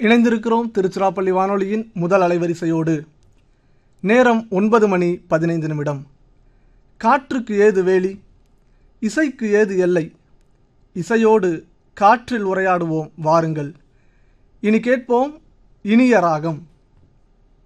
இணைந்திருக்கிறோம் திருச்சிராப்பள்ளி வானொலியின் முதல் அலைவரிசையோடு. நேரம் 9:15. காற்றுக்கு ஏது வேலி, இசைக்கு ஏது எல்லை, இசையோடு காற்றில் உரையாடுவோம் வாருங்கள். இனி கேட்போம் இனிய ராகம்.